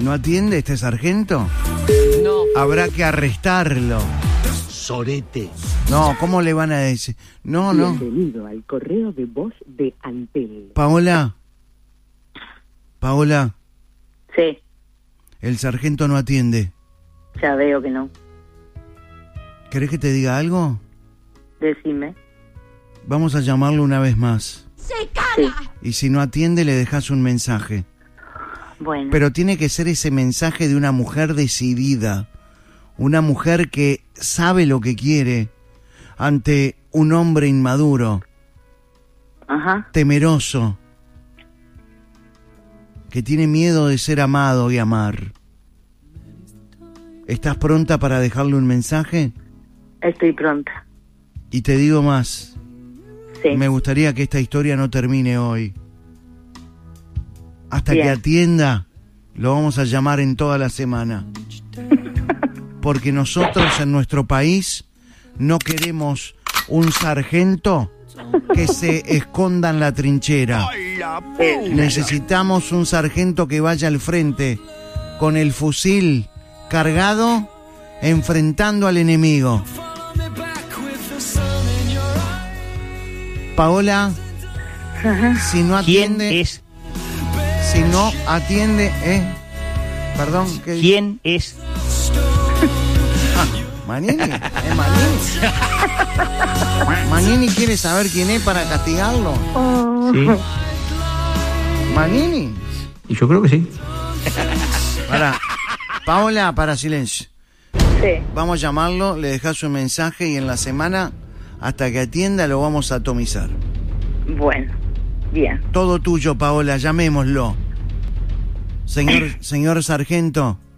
¿No atiende este sargento? No. Habrá que arrestarlo. Sorete. No, ¿cómo le van a decir? No. Bienvenido al correo de voz de Antel. Paola. Sí, El sargento no atiende. ya veo que no. ¿Querés que te diga algo? Decime. Vamos a llamarlo una vez más. Sí. Y si no atiende, le dejas un mensaje. Bueno. Pero tiene que ser ese mensaje de una mujer decidida. Una mujer que sabe lo que quiere ante un hombre inmaduro, Ajá. temeroso, que tiene miedo de ser amado y amar. ¿Estás pronta para dejarle un mensaje? Estoy pronta. Y te digo más. Sí. Me gustaría que esta historia no termine hoy. Hasta Bien. que atienda, lo vamos a llamar en toda la semana. Porque nosotros en nuestro país no queremos un sargento que se esconda en la trinchera. Necesitamos un sargento que vaya al frente con el fusil cargado, enfrentando al enemigo. Paola, si no ¿Quién atiende, es? si no atiende, perdón, ¿qué? ¿Quién es? Manini, Manini. Manini quiere saber quién es para castigarlo. Sí. Manini. Y yo creo que sí. Para, Paola, para silencio. Sí. Vamos a llamarlo, le dejas un mensaje y en la semana, hasta que atienda, lo vamos a atomizar. Bueno. Bien. Todo tuyo, Paola, llamémoslo. Señor sargento.